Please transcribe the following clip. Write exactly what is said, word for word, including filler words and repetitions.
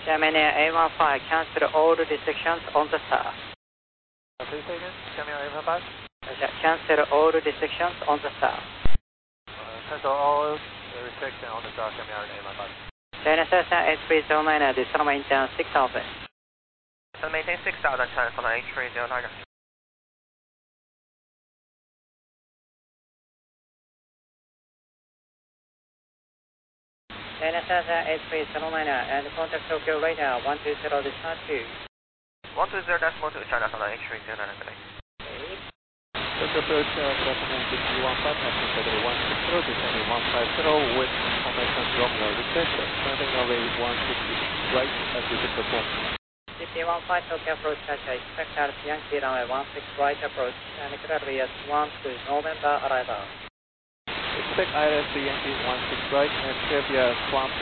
Gemini A one five, cancel all restrictions on the star. Please say again, Gemini A one five? Cancel all restrictions on the star. Uh, cancel all restrictions on the star, Gemini A one five. China Cessna eight three zero nine, descend maintain six thousand. Descend maintain six thousand, China Cessna eight three zero nine. China Cessna eight three zero nine, and contact Tokyo radar one two zero, descend two. one two zero decimal two, China Cessna eight three zero nine, good day. Tokyo approach, uh, Japan sixty one five, Action Federal one six zero, descending one five zero with information from your request, turning away one sixty right as you should perform. fifty one five, Tokyo approach, expect at Yankee runway one six right approach, and clearly at one two November arrival. Expect I R S Yankee one six right and clear via one